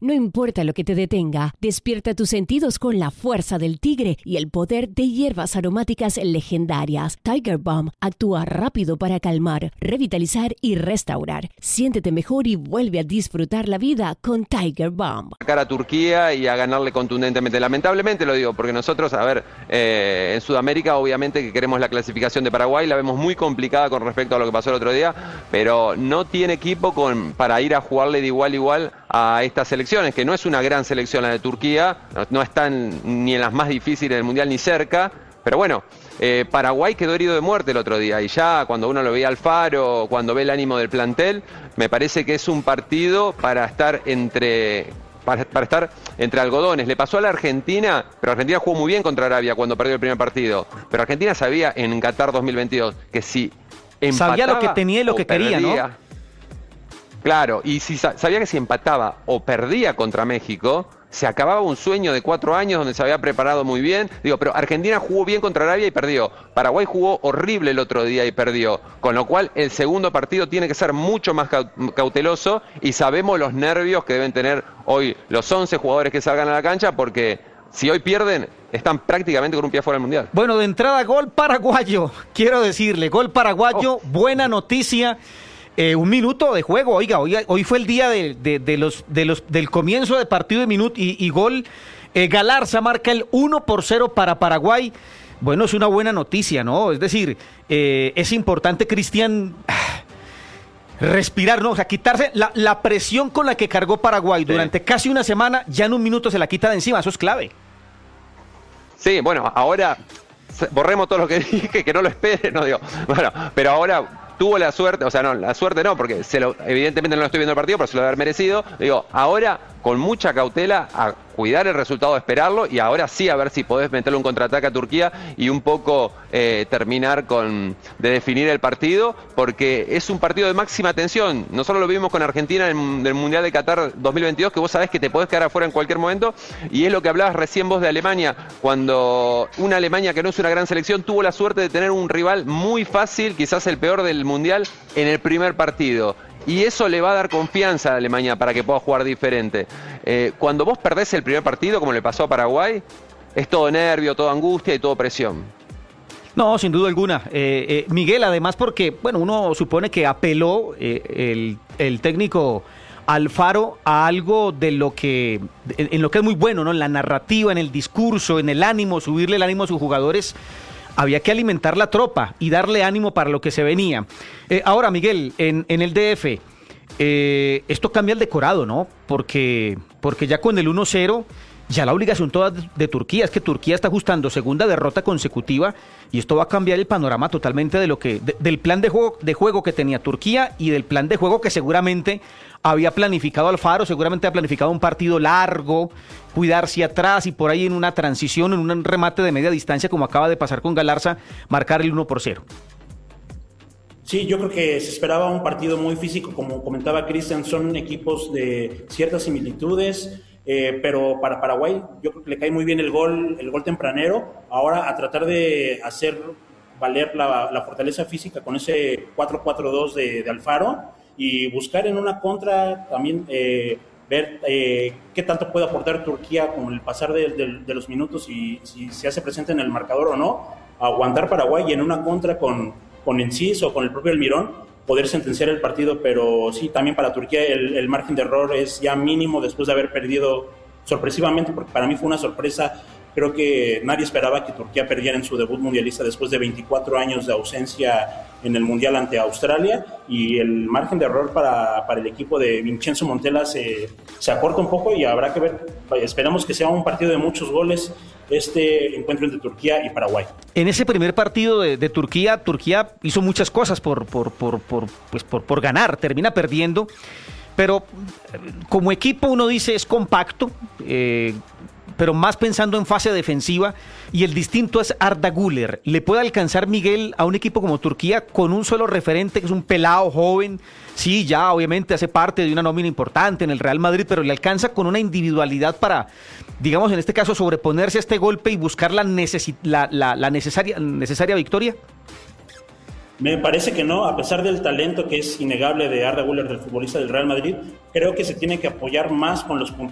No importa lo que te detenga, despierta tus sentidos con la fuerza del tigre y el poder de hierbas aromáticas legendarias. Tiger Balm actúa rápido para calmar, revitalizar y restaurar. Siéntete mejor y vuelve a disfrutar la vida con Tiger Balm. Sacar a Turquía y a ganarle contundentemente. Lamentablemente lo digo, porque nosotros, en Sudamérica obviamente que queremos la clasificación de Paraguay, la vemos muy complicada con respecto a lo que pasó el otro día, pero no tiene equipo para ir a jugarle de igual a igual a estas selecciones, que no es una gran selección la de Turquía, no están ni en las más difíciles del Mundial ni cerca, pero bueno, Paraguay quedó herido de muerte el otro día y ya cuando uno lo veía al Faro, cuando ve el ánimo del plantel, me parece que es un partido para estar entre algodones. Le pasó a la Argentina, pero Argentina jugó muy bien contra Arabia cuando perdió el primer partido, pero Argentina sabía en Qatar 2022 que si empataba, sabía lo que tenía y lo que quería, ¿no? Claro, y si sabía que si empataba o perdía contra México, se acababa un sueño de 4 años donde se había preparado muy bien. Digo, pero Argentina jugó bien contra Arabia y perdió. Paraguay jugó horrible el otro día y perdió. Con lo cual, el segundo partido tiene que ser mucho más cauteloso y sabemos los nervios que deben tener hoy los 11 jugadores que salgan a la cancha porque si hoy pierden, están prácticamente con un pie fuera del Mundial. Bueno, de entrada, gol paraguayo. Quiero decirle, gol paraguayo, buena noticia. Un minuto de juego, oiga, hoy fue el día del comienzo de partido de minuto y gol. Galarza marca el 1-0 para Paraguay. Bueno, es una buena noticia, ¿no? Es decir, es importante, Cristian, respirar, ¿no? O sea, quitarse la presión con la que cargó Paraguay durante casi una semana, ya en un minuto se la quita de encima, eso es clave. Sí, bueno, ahora borremos todo lo que dije, que no lo espere, no digo, bueno, pero ahora tuvo la suerte, o sea, no, la suerte no, porque evidentemente no lo estoy viendo el partido, pero se lo debe haber merecido. Digo, ahora con mucha cautela a cuidar el resultado, esperarlo y ahora sí a ver si podés meterle un contraataque a Turquía y un poco terminar de definir el partido, porque es un partido de máxima tensión. Nosotros lo vimos con Argentina en el Mundial de Qatar 2022, que vos sabés que te podés quedar afuera en cualquier momento, y es lo que hablabas recién vos de Alemania, cuando una Alemania que no es una gran selección tuvo la suerte de tener un rival muy fácil, quizás el peor del Mundial, en el primer partido. Y eso le va a dar confianza a Alemania para que pueda jugar diferente. Cuando vos perdés el primer partido, como le pasó a Paraguay, es todo nervio, toda angustia y todo presión. No, sin duda alguna. Miguel, además porque, bueno, uno supone que apeló el técnico Alfaro a algo en lo que es muy bueno, ¿no? En la narrativa, en el discurso, en el ánimo, subirle el ánimo a sus jugadores. Había que alimentar la tropa y darle ánimo para lo que se venía. Ahora, Miguel, en el DF, esto cambia el decorado, ¿no? Porque ya con el 1-0, ya la obligación toda de Turquía es que Turquía está ajustando segunda derrota consecutiva y esto va a cambiar el panorama totalmente del plan de juego que tenía Turquía y del plan de juego que seguramente había planificado Alfaro, seguramente ha planificado un partido largo, cuidarse atrás y por ahí en una transición, en un remate de media distancia como acaba de pasar con Galarza, marcar el 1-0. Sí, yo creo que se esperaba un partido muy físico, como comentaba Cristian, son equipos de ciertas similitudes, pero para Paraguay yo creo que le cae muy bien el gol tempranero, ahora a tratar de hacer valer la fortaleza física con ese 4-4-2 de Alfaro y buscar en una contra también ver qué tanto puede aportar Turquía con el pasar de los minutos y si se hace presente en el marcador o no, aguantar Paraguay y en una contra con Enciso o con el propio Almirón poder sentenciar el partido, pero sí, también para Turquía el margen de error es ya mínimo después de haber perdido sorpresivamente, porque para mí fue una sorpresa. Creo que nadie esperaba que Turquía perdiera en su debut mundialista después de 24 años de ausencia en el Mundial ante Australia, y el margen de error para el equipo de Vincenzo Montella se acorta un poco y habrá que ver. Esperamos que sea un partido de muchos goles este encuentro entre Turquía y Paraguay. En ese primer partido de Turquía hizo muchas cosas por ganar, termina perdiendo, pero como equipo uno dice es compacto, pero más pensando en fase defensiva, y el distinto es Arda Güler. ¿Le puede alcanzar, Miguel, a un equipo como Turquía con un solo referente, que es un pelado joven? Sí, ya obviamente hace parte de una nómina importante en el Real Madrid, pero le alcanza con una individualidad para, digamos, en este caso, sobreponerse a este golpe y buscar la necesaria victoria. Me parece que no, a pesar del talento que es innegable de Arda Güler, del futbolista del Real Madrid, creo que se tiene que apoyar más con los puntos